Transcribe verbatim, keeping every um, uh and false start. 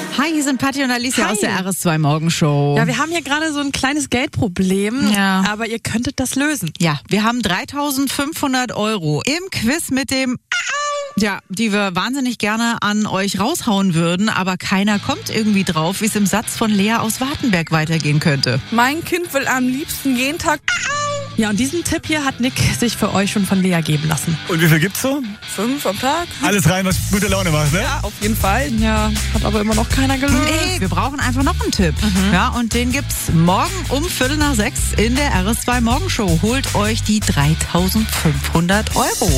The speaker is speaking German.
Hi, hier sind Patti und Alicia Hi. aus der R S zwei Morgenshow. Ja, wir haben hier gerade so ein kleines Geldproblem, Ja. aber ihr könntet das lösen. Ja, wir haben dreitausendfünfhundert Euro im Quiz mit dem ja, die wir wahnsinnig gerne an euch raushauen würden, aber keiner kommt irgendwie drauf, wie es im Satz von Lea aus Wartenberg weitergehen könnte. Mein Kind will am liebsten jeden Tag Ja, und diesen Tipp hier hat Nick sich für euch schon von Lea geben lassen. Und wie viel gibt's so? fünf am Tag. Alles rein, was gute Laune macht, ne? Ja, auf jeden Fall. Ja, hat aber immer noch keiner gelöst. Nee, wir brauchen einfach noch einen Tipp. Ja, und den gibt's morgen um Viertel nach sechs in der R S zwei Morgenshow. Holt euch die dreitausendfünfhundert Euro.